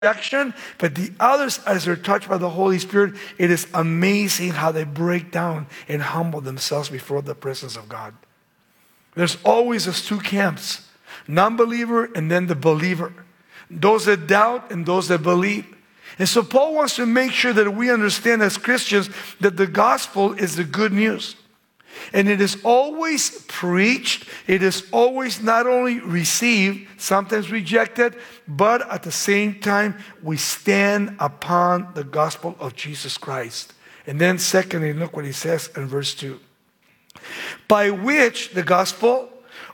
rejection, but the others, as they're touched by the Holy Spirit, it is amazing how they break down and humble themselves before the presence of God. There's always those two camps, non-believer and then the believer. Those that doubt and those that believe. And so Paul wants to make sure that we understand as Christians that the gospel is the good news. And it is always preached. It is always not only received, sometimes rejected, but at the same time, we stand upon the gospel of Jesus Christ. And then secondly, look what he says in verse 2. By which, the gospel,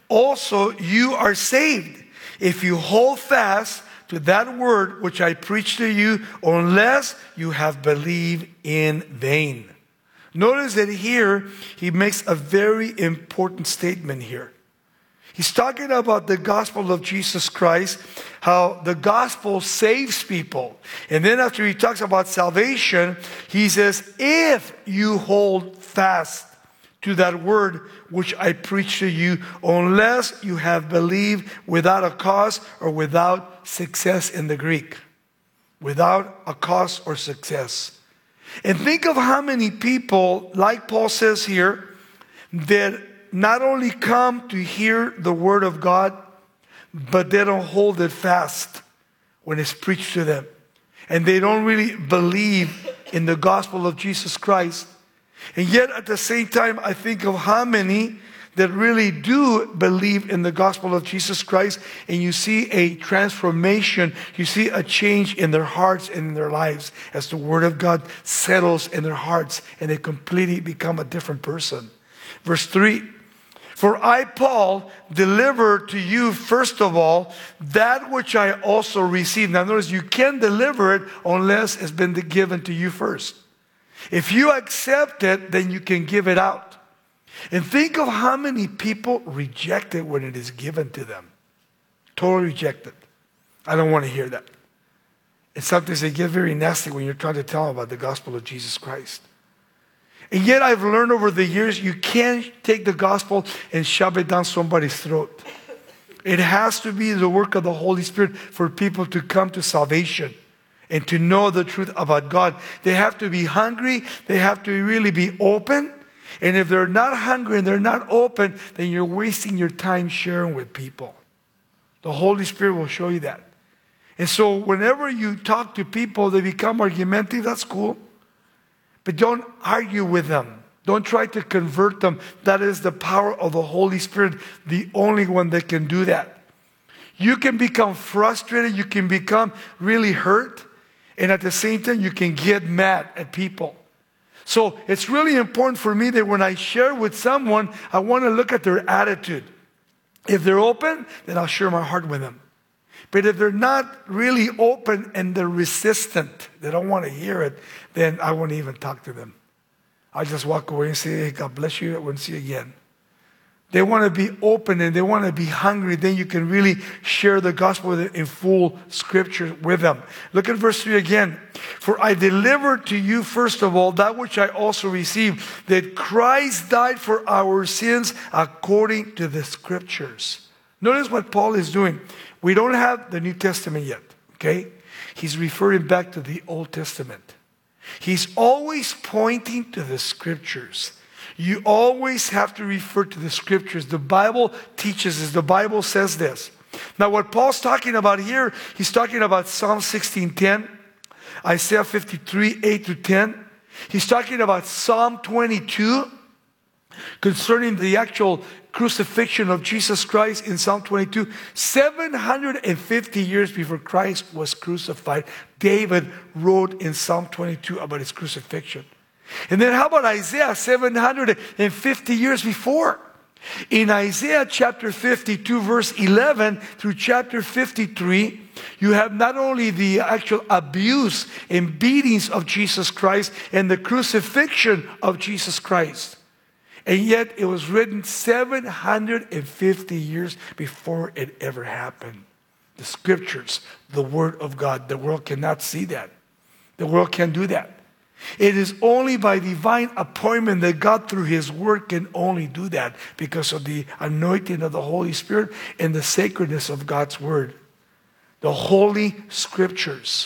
also you are saved, if you hold fast to that word which I preached to you, unless you have believed in vain. Notice that here, he makes a very important statement here. He's talking about the gospel of Jesus Christ, how the gospel saves people. And then after he talks about salvation, he says, if you hold fast to that word which I preach to you, unless you have believed without a cause or without success in the Greek. Without a cause or success. And think of how many people, like Paul says here, that not only come to hear the word of God, but they don't hold it fast when it's preached to them. And they don't really believe in the gospel of Jesus Christ. And yet at the same time, I think of how many that really do believe in the gospel of Jesus Christ, and you see a transformation, you see a change in their hearts and in their lives as the word of God settles in their hearts and they completely become a different person. Verse 3, for I, Paul, deliver to you first of all that which I also received. Now notice, you can't deliver it unless it's been given to you first. If you accept it, then you can give it out. And think of how many people reject it when it is given to them. Totally reject it. I don't want to hear that. And sometimes they get very nasty when you're trying to tell them about the gospel of Jesus Christ. And yet I've learned over the years, you can't take the gospel and shove it down somebody's throat. It has to be the work of the Holy Spirit for people to come to salvation and to know the truth about God. They have to be hungry. They have to really be open. And if they're not hungry and they're not open, then you're wasting your time sharing with people. The Holy Spirit will show you that. And so whenever you talk to people, they become argumentative, that's cool. But don't argue with them. Don't try to convert them. That is the power of the Holy Spirit, the only one that can do that. You can become frustrated. You can become really hurt. And at the same time, you can get mad at people. So it's really important for me that when I share with someone, I want to look at their attitude. If they're open, then I'll share my heart with them. But if they're not really open and they're resistant, they don't want to hear it, then I won't even talk to them. I'll just walk away and say, hey, God bless you, I won't see you again. They want to be open and they want to be hungry. Then you can really share the gospel in full scripture with them. Look at verse 3 again. For I delivered to you first of all that which I also received, that Christ died for our sins according to the scriptures. Notice what Paul is doing. We don't have the New Testament yet, okay? He's referring back to the Old Testament. He's always pointing to the scriptures. You always have to refer to the scriptures. The Bible teaches this. The Bible says this. Now what Paul's talking about here, he's talking about Psalm 16:10, Isaiah 53, 8 to 10. He's talking about Psalm 22 concerning the actual crucifixion of Jesus Christ in Psalm 22. 750 years before Christ was crucified, David wrote in Psalm 22 about his crucifixion. And then how about Isaiah 750 years before? In Isaiah chapter 52 verse 11 through chapter 53, you have not only the actual abuse and beatings of Jesus Christ and the crucifixion of Jesus Christ. And yet it was written 750 years before it ever happened. The scriptures, the word of God, the world cannot see that. The world can't do that. It is only by divine appointment that God through his word can only do that because of the anointing of the Holy Spirit and the sacredness of God's word. the Holy Scriptures.